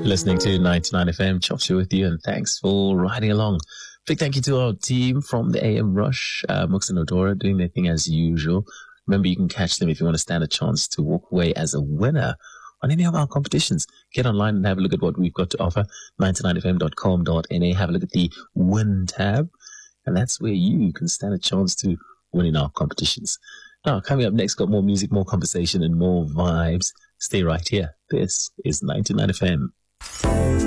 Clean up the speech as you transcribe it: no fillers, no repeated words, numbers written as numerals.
Listening to 99 FM, Chop Show with you, and thanks for riding along. Big thank you to our team from the AM Rush, Mux and Odora doing their thing as usual. Remember, you can catch them if you want to stand a chance to walk away as a winner on any of our competitions. Get online and have a look at what we've got to offer. 99fm.com.na. Have a look at the Win tab, and that's where you can stand a chance to win in our competitions. Now, coming up next, got more music, more conversation, and more vibes. Stay right here. This is 99 FM.